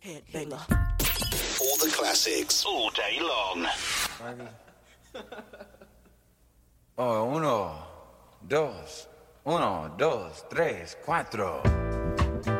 Headbanger. All the classics, all day long. Oh, 1, 2, 1, 2, 3, 4.